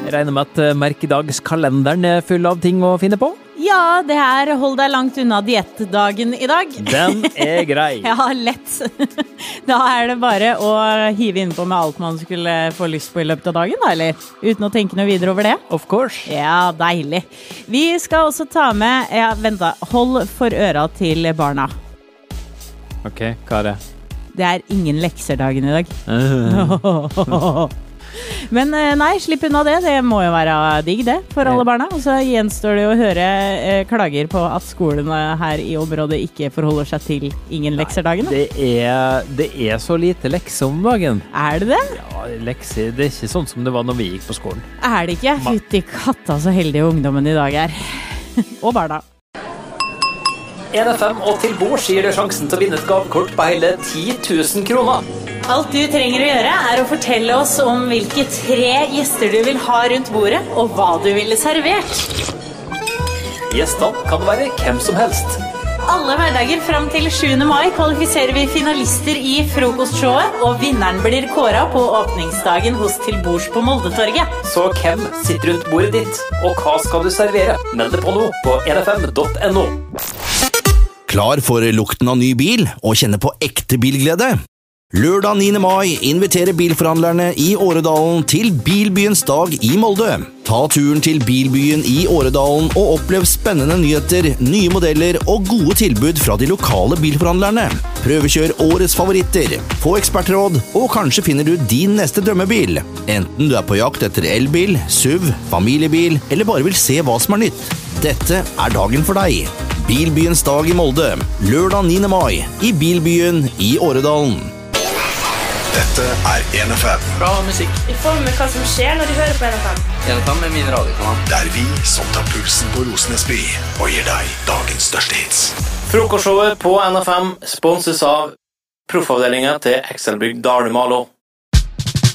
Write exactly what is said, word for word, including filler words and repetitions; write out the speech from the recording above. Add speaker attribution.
Speaker 1: Regner med at merkedagskalenderen er full av ting å finne på?
Speaker 2: Ja, det her hold deg langt unna diettdagen i dag.
Speaker 1: Den er grei.
Speaker 2: Ja, lett. Da er det bare å hive innpå med alt man skulle få lyst på i løpet av dagen, da, eller? Uten å tenke noe videre over det.
Speaker 1: Of course.
Speaker 2: Ja, deilig. Vi skal også ta med, ja, vent da, hold for øra til barna.
Speaker 1: Ok, hva er det?
Speaker 2: Det er ingen lekser-dagen i dag. Uh. Men nei, slipp unna det. Det må jo være digg det for alle barna. Og så gjenstår det å høre eh, klager på at skolene her i området ikke forholder seg til ingen lekser-dagen.
Speaker 1: Det er, det er så lite lekser om dagen.
Speaker 2: Er det det?
Speaker 1: Ja, lekser, det er ikke sånn som det var når vi gikk på skolen.
Speaker 2: Er det ikke? Fytti katta så heldige ungdommen i dag er. Og barna.
Speaker 1: en F M og til bords gir deg sjansen til å vinne et gavekort på hele ti tusen kroner.
Speaker 2: Alt du trenger å gjøre er å fortelle oss om hvilke tre gjester du vil ha rundt bordet, og hva du ville servert.
Speaker 1: Gjestene kan være hvem som helst.
Speaker 2: Alle hverdager frem til sjuende mai kvalifiserer vi finalister i frokostshowet, og vinneren blir kåret på åpningsdagen hos Til bords på Moldetorget.
Speaker 1: Så hvem sitter rundt bordet ditt, og hva skal du servere? Meld deg på nå på n f m punktum n o.
Speaker 3: Klar for lukten av ny bil og kjenne på ekte bilglede? Lørdag niende mai inviterer bilforhandlerne i Åredalen til Bilbyens dag i Molde. Ta turen til Bilbyen i Åredalen og opplev spennende nyheter, nye modeller og gode tilbud fra de lokale bilforhandlerne. Prøvekjør årets favoritter, få ekspertråd, og kanskje finner du din neste drømmebil. Enten du er på jakt etter elbil, S U V, familiebil eller bare vil se hva som er nytt. Dette er dagen for deg. Bilbyens dag i Molde, lørdag niende mai i Bilbyen i Åredalen.
Speaker 4: Dette er en F M.
Speaker 5: Bra musikk.
Speaker 6: Vi får med hva som skjer når de hører på en F M.
Speaker 5: en F M er min radiokanal.
Speaker 4: Det er vi som tar pulsen på Rosenesby og gir deg dagens største hits.
Speaker 7: Frokostshowet på N F M sponses av proffavdelingen til Excelbygg Dalumalo.